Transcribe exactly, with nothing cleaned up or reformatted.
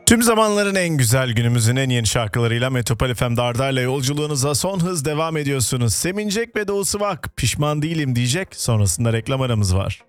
Tüm zamanların en güzel günümüzün en yeni şarkılarıyla Metropol F M'de Arda'yla yolculuğunuza son hız devam ediyorsunuz. Sevinecek ve Doğu Sıvak pişman değilim diyecek, sonrasında reklam aramız var.